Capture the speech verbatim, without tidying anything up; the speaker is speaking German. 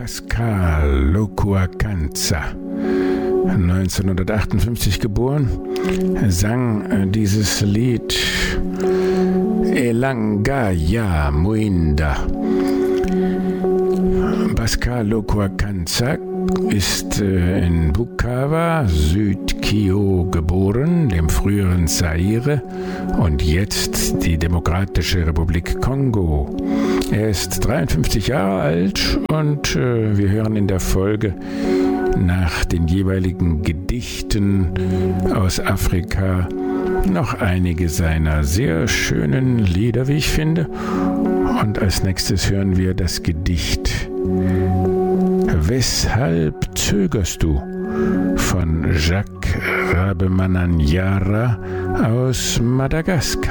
Pascal Lokuakanza, neunzehnhundertachtundfünfzig geboren, sang dieses Lied Elangaya Muinda. Pascal Lokuakanza ist in Bukavu, Südkivu geboren, dem früheren Zaire und jetzt die Demokratische Republik Kongo. Er ist dreiundfünfzig Jahre alt und äh, wir hören in der Folge nach den jeweiligen Gedichten aus Afrika noch einige seiner sehr schönen Lieder, wie ich finde. Und als nächstes hören wir das Gedicht Weshalb zögerst du? Von Jacques Rabemananyara aus Madagaskar.